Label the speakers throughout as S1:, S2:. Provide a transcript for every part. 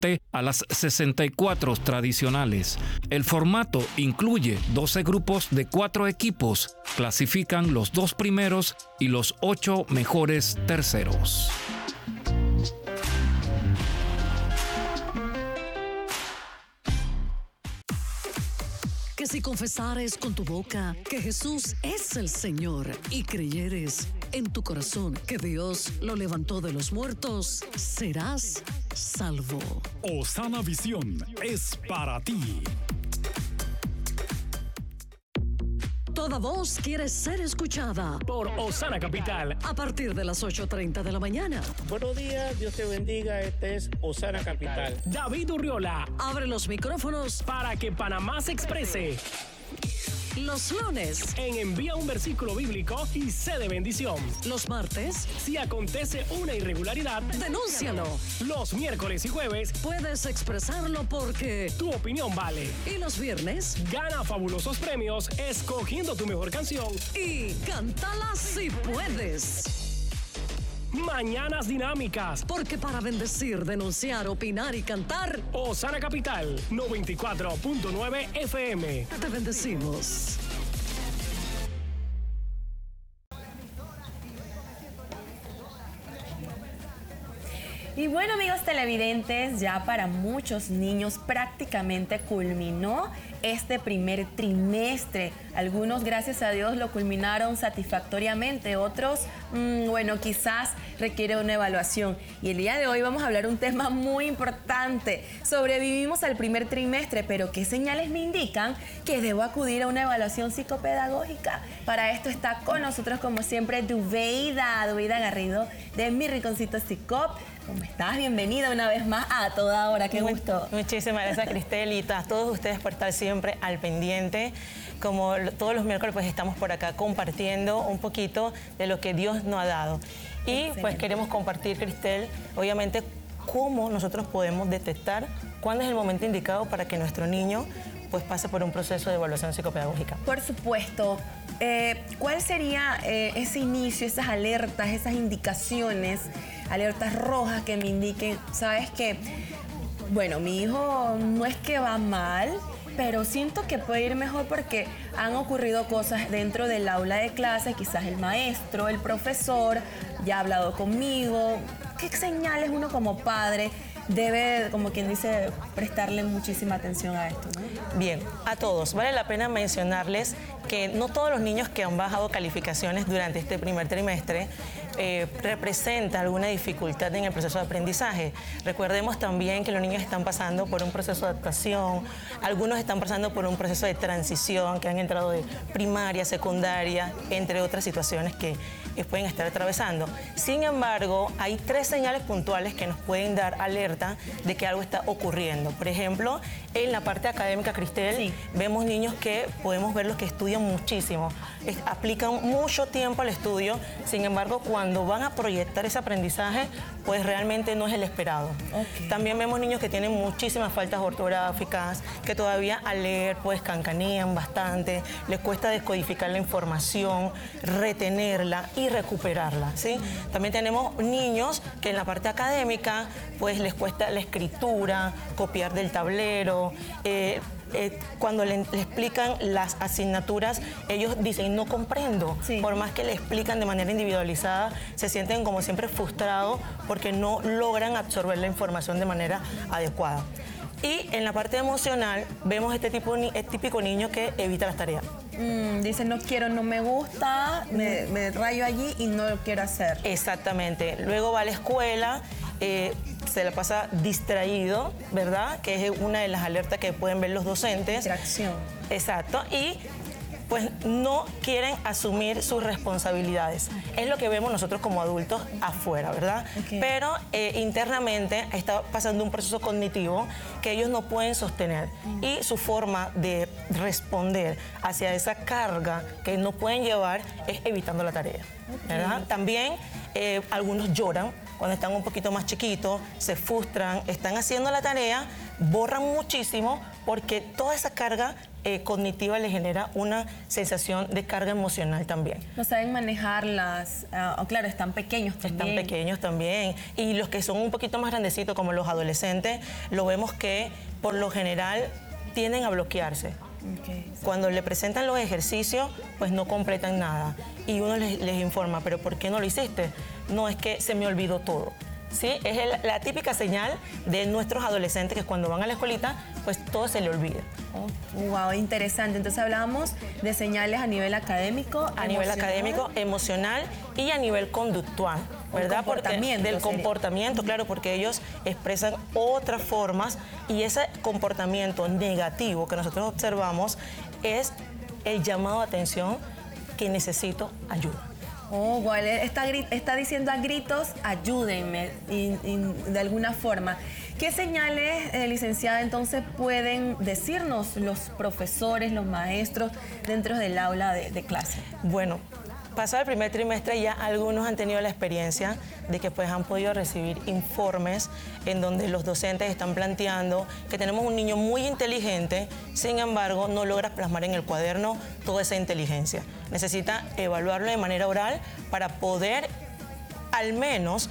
S1: a las 64 tradicionales. El formato incluye 12 grupos de 4 equipos. Clasifican los 2 primeros y los 8 mejores terceros.
S2: Que si confesares con tu boca que Jesús es el Señor y creyeres en tu corazón que Dios lo levantó de los muertos, serás salvo.
S3: Osana Visión es para ti.
S2: Toda voz quiere ser escuchada
S4: por Osana Capital
S2: a partir de las 8:30 de la mañana.
S5: Buenos días, Dios te bendiga. Este es Osana Capital.
S4: David Urriola
S2: abre los micrófonos
S4: para que Panamá se exprese.
S2: Los lunes
S4: en Envía un versículo bíblico y sé de bendición.
S2: Los martes,
S4: si acontece una irregularidad,
S2: denúncialo.
S4: Los miércoles y jueves,
S2: puedes expresarlo porque
S4: tu opinión vale.
S2: Y los viernes,
S4: gana fabulosos premios escogiendo tu mejor canción
S2: y cántala si puedes.
S4: Mañanas dinámicas.
S2: Porque para bendecir, denunciar, opinar y cantar,
S4: Osana Capital 94.9 FM.
S2: Te bendecimos.
S6: Y bueno, amigos televidentes, ya para muchos niños prácticamente culminó este primer trimestre. Algunos, gracias a Dios, lo culminaron satisfactoriamente. Otros, bueno, quizás requiere una evaluación. Y el día de hoy vamos a hablar un tema muy importante. Sobrevivimos al primer trimestre, pero ¿qué señales me indican que debo acudir a una evaluación psicopedagógica? Para esto está con nosotros, como siempre, Duveida Garrido, de Mi Rinconcito Psicop. ¿Cómo estás? Bienvenida una vez más a Toda Hora. Qué gusto.
S7: Muchísimas gracias, Cristel, y a todos ustedes por estar siempre al pendiente. Como todos los miércoles, pues estamos por acá compartiendo un poquito de lo que Dios nos ha dado. Y excelente. Pues queremos compartir, Cristel, obviamente, cómo nosotros podemos detectar cuándo es el momento indicado para que nuestro niño pues pase por un proceso de evaluación psicopedagógica.
S6: Por supuesto. ¿Cuál sería ese inicio, esas alertas, esas indicaciones, alertas rojas que me indiquen, sabes que, bueno, mi hijo no es que va mal, pero siento que puede ir mejor porque han ocurrido cosas dentro del aula de clase, quizás el maestro, el profesor ya ha hablado conmigo? ¿Qué señales uno como padre debe, como quien dice, prestarle muchísima atención a esto, ¿no?
S7: Bien, a todos. Vale la pena mencionarles que no todos los niños que han bajado calificaciones durante este primer trimestre representa alguna dificultad en el proceso de aprendizaje. Recordemos también que los niños están pasando por un proceso de adaptación, algunos están pasando por un proceso de transición, que han entrado de primaria, secundaria, entre otras situaciones que pueden estar atravesando. Sin embargo, hay 3 señales puntuales que nos pueden dar alerta de que algo está ocurriendo. Por ejemplo, en la parte académica, Cristel, sí, vemos niños que podemos ver los que estudian muchísimo, aplican mucho tiempo al estudio, sin embargo, cuando van a proyectar ese aprendizaje, pues realmente no es el esperado. Okay. También vemos niños que tienen muchísimas faltas ortográficas, que todavía al leer pues cancanean bastante, les cuesta descodificar la información, retenerla y recuperarla, ¿sí? También tenemos niños que en la parte académica pues les cuesta la escritura, copiar del tablero, cuando le explican las asignaturas, ellos dicen, no comprendo. Sí. Por más que le explican de manera individualizada, se sienten como siempre frustrados porque no logran absorber la información de manera adecuada. Y en la parte emocional, vemos este típico niño que evita las tareas.
S6: Dice, no quiero, no me gusta, me rayo allí y no lo quiero hacer.
S7: Exactamente. Luego va a la escuela, se la pasa distraído, ¿verdad? Que es una de las alertas que pueden ver los docentes.
S6: Distracción.
S7: Exacto. Y pues no quieren asumir sus responsabilidades. Es lo que vemos nosotros como adultos afuera, ¿verdad? Okay. Pero internamente está pasando un proceso cognitivo que ellos no pueden sostener. Y su forma de responder hacia esa carga que no pueden llevar es evitando la tarea, ¿verdad? Okay. También algunos lloran cuando están un poquito más chiquitos, se frustran, están haciendo la tarea, borran muchísimo porque toda esa carga cognitiva le genera una sensación de carga emocional también.
S6: No saben manejarlas, claro, están pequeños también.
S7: Están pequeños también. Y los que son un poquito más grandecitos, como los adolescentes, lo vemos que por lo general tienden a bloquearse.
S6: Okay.
S7: Cuando le presentan los ejercicios, pues no completan nada. Y uno les informa, ¿pero por qué no lo hiciste? No, es que se me olvidó todo. ¿Sí? Es la típica señal de nuestros adolescentes que cuando van a la escuelita, pues todo se le olvida.
S6: Wow, interesante. Entonces hablábamos de señales a nivel académico,
S7: a nivel académico, emocional y a nivel conductual, ¿verdad? Del comportamiento, claro, porque ellos expresan otras formas y ese comportamiento negativo que nosotros observamos es el llamado de atención que necesito ayuda.
S6: Oh, wow, está diciendo a gritos, ayúdenme, de alguna forma. ¿Qué señales, licenciada, entonces pueden decirnos los profesores, los maestros dentro del aula de clase?
S7: Bueno, pasado el primer trimestre ya algunos han tenido la experiencia de que pues han podido recibir informes en donde los docentes están planteando que tenemos un niño muy inteligente, sin embargo no logra plasmar en el cuaderno toda esa inteligencia. Necesita evaluarlo de manera oral para poder al menos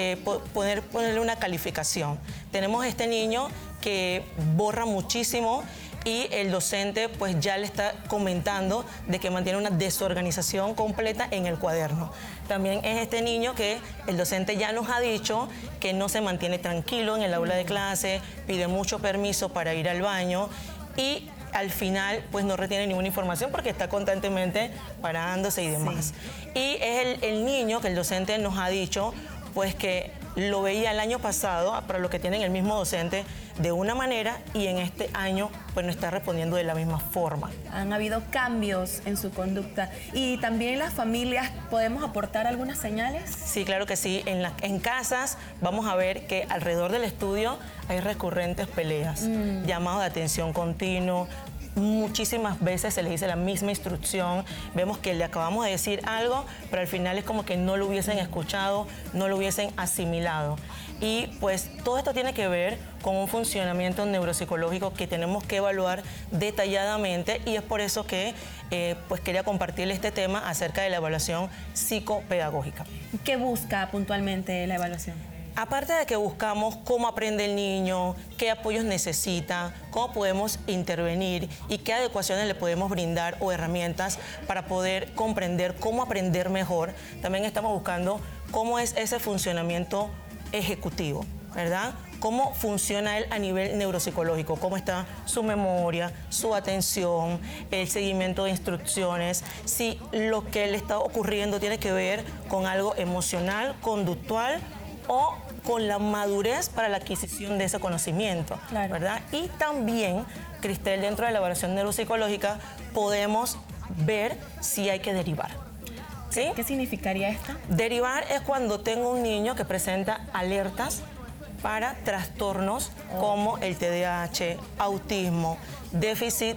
S7: ponerle una calificación. Tenemos este niño que borra muchísimo y el docente pues ya le está comentando de que mantiene una desorganización completa en el cuaderno. También es este niño que el docente ya nos ha dicho que no se mantiene tranquilo en el aula de clase, pide mucho permiso para ir al baño y al final pues no retiene ninguna información porque está constantemente parándose y demás. Sí. Y es el niño que el docente nos ha dicho pues que lo veía el año pasado, para los que tienen el mismo docente, de una manera y en este año pues no está respondiendo de la misma forma.
S6: Han habido cambios en su conducta y también las familias, ¿podemos aportar algunas señales?
S7: Sí, claro que sí. En casas vamos a ver que alrededor del estudio hay recurrentes peleas, llamados de atención continuo. Muchísimas veces se les dice la misma instrucción, vemos que le acabamos de decir algo, pero al final es como que no lo hubiesen escuchado, no lo hubiesen asimilado. Y pues todo esto tiene que ver con un funcionamiento neuropsicológico que tenemos que evaluar detalladamente y es por eso que pues quería compartirle este tema acerca de la evaluación psicopedagógica.
S6: ¿Qué busca puntualmente la evaluación?
S7: Aparte de que buscamos cómo aprende el niño, qué apoyos necesita, cómo podemos intervenir y qué adecuaciones le podemos brindar o herramientas para poder comprender cómo aprender mejor, también estamos buscando cómo es ese funcionamiento ejecutivo, ¿verdad? Cómo funciona él a nivel neuropsicológico, cómo está su memoria, su atención, el seguimiento de instrucciones, si lo que le está ocurriendo tiene que ver con algo emocional, conductual o con la madurez para la adquisición de ese conocimiento, claro, ¿verdad? Y también, Cristel, dentro de la evaluación neuropsicológica podemos ver si hay que derivar. ¿Sí?
S6: ¿Qué significaría esto?
S7: Derivar es cuando tengo un niño que presenta alertas para trastornos como el TDAH, autismo, déficit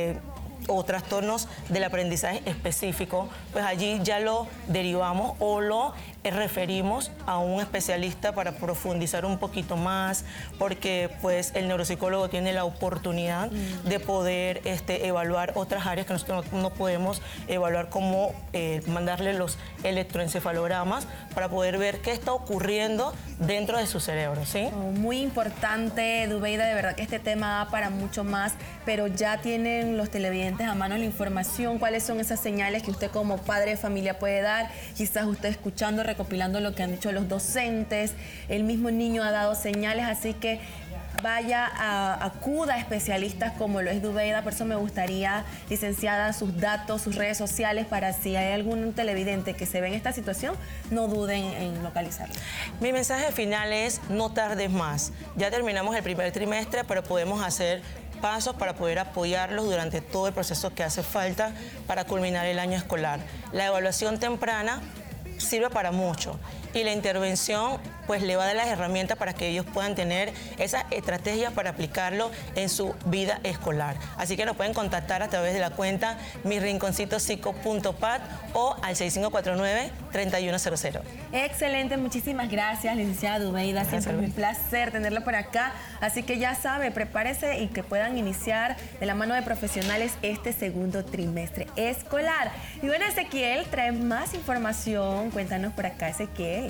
S7: o trastornos del aprendizaje específico, pues allí ya lo derivamos o lo referimos a un especialista para profundizar un poquito más, porque pues el neuropsicólogo tiene la oportunidad de poder evaluar otras áreas que nosotros no podemos evaluar, como mandarle los electroencefalogramas para poder ver qué está ocurriendo dentro de su cerebro, ¿sí?
S6: Muy importante, Dubeida, de verdad que este tema da para mucho más, pero ya tienen los televidentes a mano la información, cuáles son esas señales que usted como padre de familia puede dar, quizás usted escuchando, recopilando lo que han dicho los docentes, el mismo niño ha dado señales, así que acuda a especialistas como lo es Dubeida. Por eso me gustaría, licenciada, sus datos, sus redes sociales, para si hay algún televidente que se ve en esta situación, no duden en localizarlo.
S7: Mi mensaje final es: no tardes más. Ya terminamos el primer trimestre, pero podemos hacer pasos para poder apoyarlos durante todo el proceso que hace falta para culminar el año escolar. La evaluación temprana sirve para mucho y la intervención pues le va a dar las herramientas para que ellos puedan tener esas estrategias para aplicarlo en su vida escolar. Así que nos pueden contactar a través de la cuenta mirinconcitopsico.pat o al 6549-3100.
S6: Excelente, muchísimas gracias, licenciada Dubeida. Siempre es un placer tenerla por acá. Así que ya sabe, prepárese y que puedan iniciar de la mano de profesionales este segundo trimestre escolar. Y bueno, Ezequiel trae más información. Cuéntanos por acá, Ezequiel.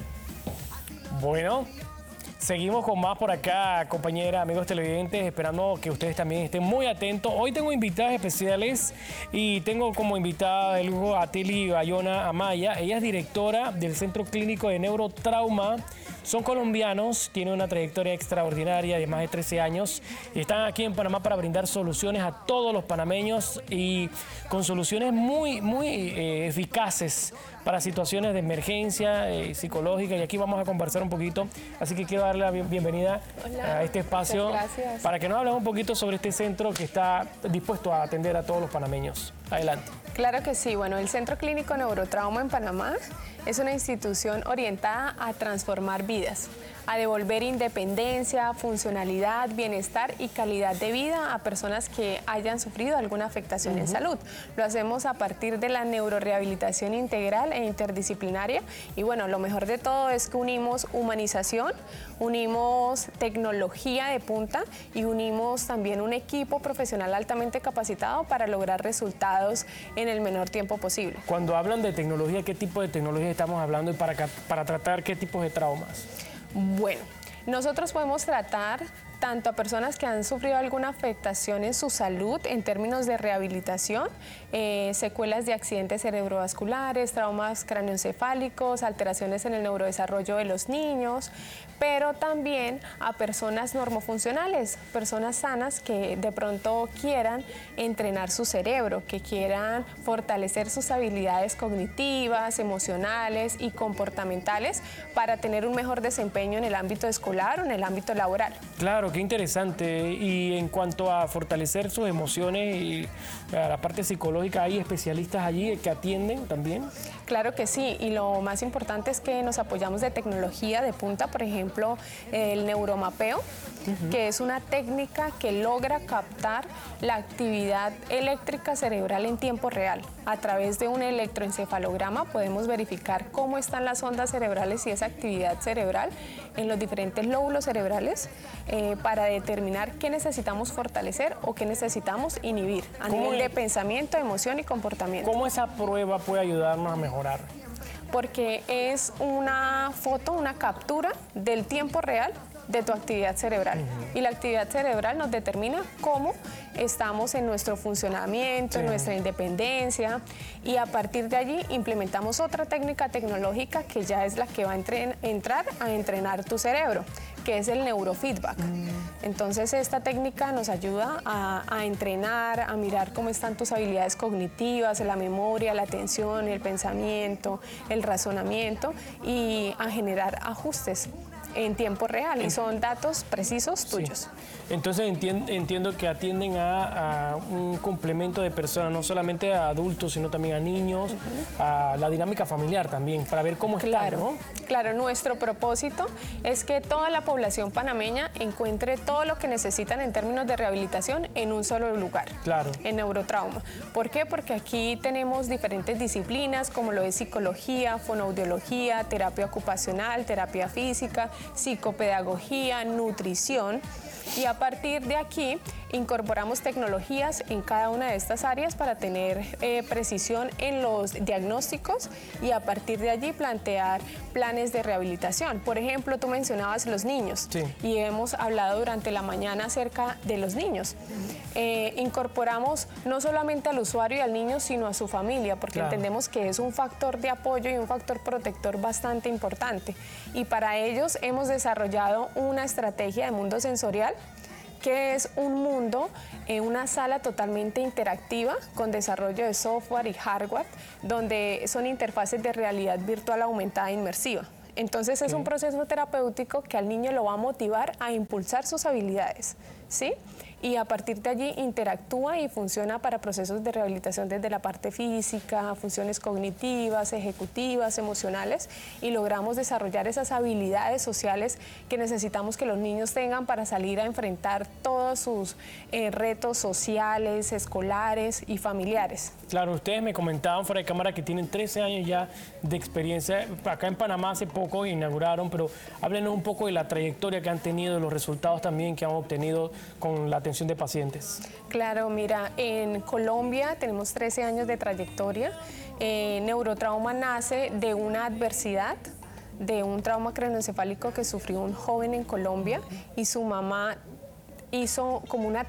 S4: Bueno, seguimos con más por acá, compañera, amigos televidentes, esperando que ustedes también estén muy atentos. Hoy tengo invitadas especiales y tengo como invitada de lujo a Teli Bayona Amaya. Ella es directora del Centro Clínico de Neurotrauma. Son colombianos, tienen una trayectoria extraordinaria de más de 13 años y están aquí en Panamá para brindar soluciones a todos los panameños y con soluciones muy eficaces para situaciones de emergencia psicológica, y aquí vamos a conversar un poquito, así que quiero darle la bienvenida a este espacio para que nos hables un poquito sobre este centro que está dispuesto a atender a todos los panameños. Adelante.
S8: Claro que sí. Bueno, el Centro Clínico Neurotrauma en Panamá es una institución orientada a transformar vidas, a devolver independencia, funcionalidad, bienestar y calidad de vida a personas que hayan sufrido alguna afectación en salud. Lo hacemos a partir de la neurorehabilitación integral e interdisciplinaria y bueno, lo mejor de todo es que unimos humanización, unimos tecnología de punta y unimos también un equipo profesional altamente capacitado para lograr resultados en el menor tiempo posible.
S4: Cuando hablan de tecnología, ¿qué tipo de tecnología estamos hablando y para tratar qué tipos de traumas?
S8: Bueno, nosotros podemos tratar tanto a personas que han sufrido alguna afectación en su salud en términos de rehabilitación, secuelas de accidentes cerebrovasculares, traumas craneoencefálicos, alteraciones en el neurodesarrollo de los niños, pero también a personas normofuncionales, personas sanas que de pronto quieran entrenar su cerebro, que quieran fortalecer sus habilidades cognitivas, emocionales y comportamentales para tener un mejor desempeño en el ámbito escolar o en el ámbito laboral.
S4: Claro, qué interesante. Y en cuanto a fortalecer sus emociones y a la parte psicológica, ¿hay especialistas allí que atienden también?
S8: Claro que sí, y lo más importante es que nos apoyamos de tecnología de punta, por ejemplo, el neuromapeo, que es una técnica que logra captar la actividad eléctrica cerebral en tiempo real. A través de un electroencefalograma podemos verificar cómo están las ondas cerebrales y esa actividad cerebral en los diferentes lóbulos cerebrales para determinar qué necesitamos fortalecer o qué necesitamos inhibir a nivel de pensamiento, emoción y comportamiento.
S4: ¿Cómo esa prueba puede ayudarnos a mejorar?
S8: Porque es una foto, una captura del tiempo real de tu actividad cerebral. Y la actividad cerebral nos determina cómo estamos en nuestro funcionamiento, en nuestra independencia, y a partir de allí implementamos otra técnica tecnológica que ya es la que va a entrar a entrenar tu cerebro, que es el neurofeedback. Entonces esta técnica nos ayuda a entrenar, a mirar cómo están tus habilidades cognitivas, la memoria, la atención, el pensamiento, el razonamiento y a generar ajustes en tiempo real y son datos precisos tuyos.
S4: Entonces entiendo que atienden a un complemento de personas, no solamente a adultos, sino también a niños, a la dinámica familiar también, para ver cómo están, ¿no?
S8: Claro, nuestro propósito es que toda la población panameña encuentre todo lo que necesitan en términos de rehabilitación en un solo lugar, en neurotrauma. ¿Por qué? Porque aquí tenemos diferentes disciplinas como lo es psicología, fonoaudiología, terapia ocupacional, terapia física, psicopedagogía, nutrición, y a partir de aquí incorporamos tecnologías en cada una de estas áreas para tener precisión en los diagnósticos y a partir de allí plantear planes de rehabilitación. Por ejemplo, tú mencionabas los niños y hemos hablado durante la mañana acerca de los niños. Incorporamos no solamente al usuario y al niño, sino a su familia, porque entendemos que es un factor de apoyo y un factor protector bastante importante. Y para ellos hemos desarrollado una estrategia de mundo sensorial, que es un mundo en una sala totalmente interactiva con desarrollo de software y hardware, donde son interfaces de realidad virtual aumentada e inmersiva. Entonces es un proceso terapéutico que al niño lo va a motivar a impulsar sus habilidades, ¿sí? y a partir de allí interactúa y funciona para procesos de rehabilitación desde la parte física, funciones cognitivas, ejecutivas, emocionales, y logramos desarrollar esas habilidades sociales que necesitamos que los niños tengan para salir a enfrentar todos sus retos sociales, escolares y familiares.
S4: Claro, ustedes me comentaban fuera de cámara que tienen 13 años ya de experiencia. Acá en Panamá hace poco inauguraron, pero háblenos un poco de la trayectoria que han tenido, los resultados también que han obtenido con la atención de pacientes.
S8: Claro, mira, en Colombia tenemos 13 años de trayectoria. Neurotrauma nace de una adversidad, de un trauma craneoencefálico que sufrió un joven en Colombia y su mamá hizo como una